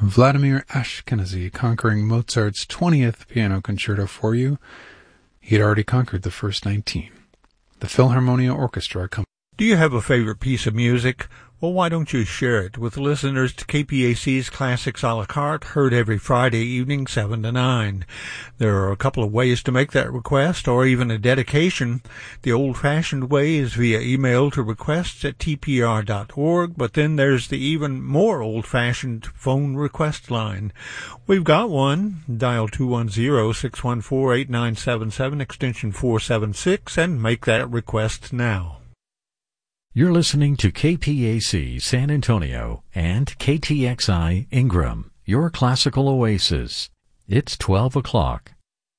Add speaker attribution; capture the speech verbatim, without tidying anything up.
Speaker 1: Vladimir Ashkenazy conquering Mozart's twentieth piano concerto for you. He had already conquered the first nineteen. The Philharmonia Orchestra accompanied.
Speaker 2: Do you have a favorite piece of music? Well, why don't you share it with listeners to K P A C's Classics a la carte, heard every Friday evening, seven to nine. There are a couple of ways to make that request, or even a dedication. The old-fashioned way is via email to requests at t p r dot org, but then there's the even more old-fashioned phone request line. We've got one. Dial two one zero, six one four, eight nine seven seven, extension four seven six, and make that request now.
Speaker 3: You're listening to K P A C San Antonio and K T X I Ingram, your classical oasis. It's twelve o'clock.